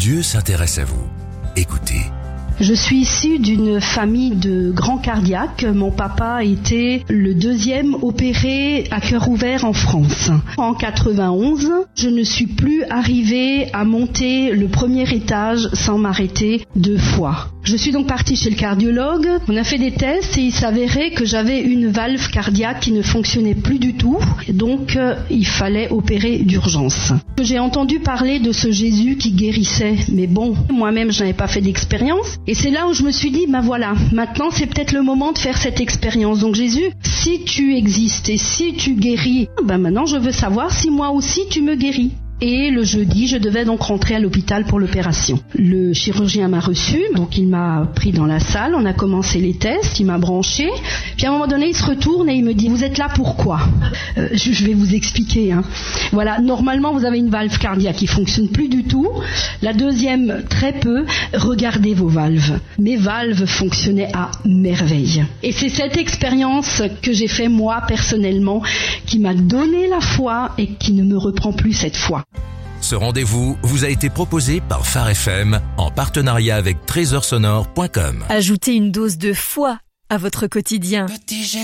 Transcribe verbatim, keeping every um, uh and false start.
Dieu s'intéresse à vous. Écoutez. Je suis issue d'une famille de grands cardiaques. Mon papa était le deuxième opéré à cœur ouvert en France. En quatre-vingt-onze, je ne suis plus arrivée à monter le premier étage sans m'arrêter deux fois. Je suis donc partie chez le cardiologue. On a fait des tests et il s'avérait que j'avais une valve cardiaque qui ne fonctionnait plus du tout. Donc, euh, il fallait opérer d'urgence. J'ai entendu parler de ce Jésus qui guérissait. Mais bon, moi-même, je n'avais pas fait d'expérience. Et c'est là où je me suis dit, ben voilà, maintenant c'est peut-être le moment de faire cette expérience. Donc Jésus, si tu existes et si tu guéris, ben maintenant je veux savoir si moi aussi tu me guéris. Et le jeudi, je devais donc rentrer à l'hôpital pour l'opération. Le chirurgien m'a reçu, donc il m'a pris dans la salle, on a commencé les tests, il m'a branché. Puis à un moment donné, il se retourne et il me dit « Vous êtes là pourquoi ?» euh, je, je vais vous expliquer. Hein. Voilà, normalement vous avez une valve cardiaque qui fonctionne plus du tout. La deuxième, très peu. Regardez vos valves. Mes valves fonctionnaient à merveille. Et c'est cette expérience que j'ai fait moi personnellement qui m'a donné la foi et qui ne me reprend plus cette foi. Ce rendez-vous vous a été proposé par Phare F M en partenariat avec trésor sonore point com. Ajoutez une dose de foi à votre quotidien. Petit, j'ai